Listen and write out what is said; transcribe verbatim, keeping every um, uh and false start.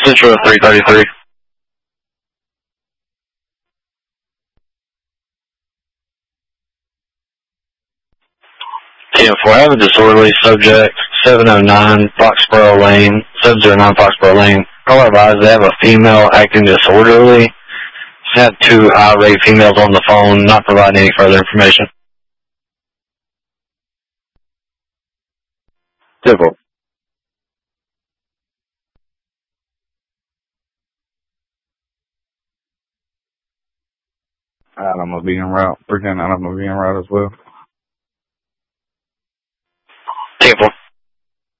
Central three thirty-three. ten four, I have a disorderly subject, seven oh nine Foxborough Lane, seven oh nine Foxborough Lane. Caller advised they have a female acting disorderly. Had two irate females on the phone, not providing any further information. Simple. Adam will be en route. Pretend Adam will be en route as well. ten four.